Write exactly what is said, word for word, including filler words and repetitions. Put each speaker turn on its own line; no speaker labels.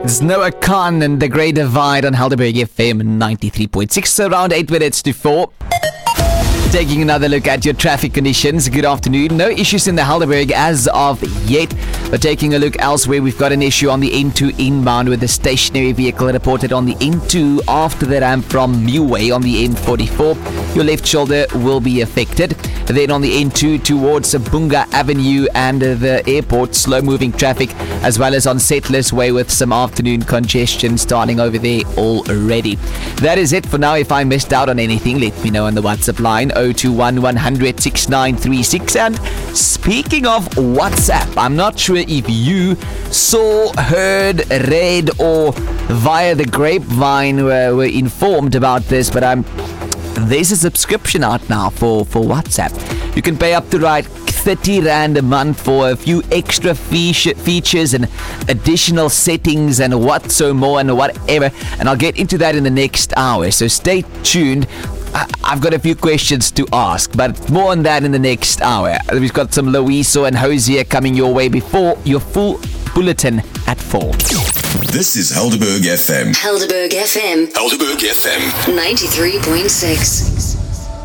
It's Noah Khan and The Great Divide on Helderberg F M ninety-three point six, around eight minutes to four. Taking another look at your traffic conditions. Good afternoon. No issues in the Helderberg as of yet. But taking a look elsewhere, we've got an issue on the N two inbound with a stationary vehicle reported on the N two after the ramp from Meway on the N forty-four. Your left shoulder will be affected. Then on the N two towards Bunga Avenue and the airport, slow-moving traffic, as well as on Settlers Way with some afternoon congestion starting over there already. That is it for now. If I missed out on anything, let me know on the WhatsApp line zero two one one hundred six nine three six. And speaking of WhatsApp, I'm not sure if you saw, heard, read, or via the grapevine were, were informed about this, but I'm there's a subscription out now for, for WhatsApp. You can pay up to right thirty rand a month for a few extra fe- features and additional settings and what so more and whatever. And I'll get into that in the next hour. So stay tuned. I- I've got a few questions to ask, but more on that in the next hour. We've got some Loiso and Hosier coming your way before your full bulletin at four.
This is Helderberg F M.
Helderberg F M.
Helderberg F M.
ninety-three point six.